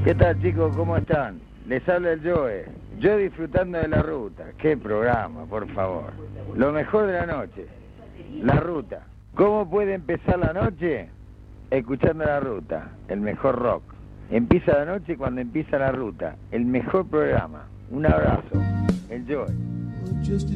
¿Qué tal, chicos? ¿Cómo están? Les habla el Joe. Yo disfrutando de la ruta. Qué programa, por favor. Lo mejor de la noche. La ruta. ¿Cómo puede empezar la noche? Escuchando la ruta. El mejor rock. Empieza la noche cuando empieza la ruta. El mejor programa. Un abrazo. El Joe.